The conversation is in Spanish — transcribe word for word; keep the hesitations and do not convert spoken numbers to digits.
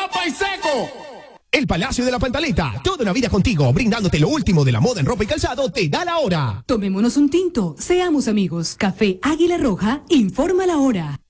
Papa y Seco. El Palacio de la Pantaleta, toda una vida contigo, brindándote lo último de la moda en ropa y calzado, te da la hora. Tomémonos un tinto, seamos amigos. Café Águila Roja, informa la hora.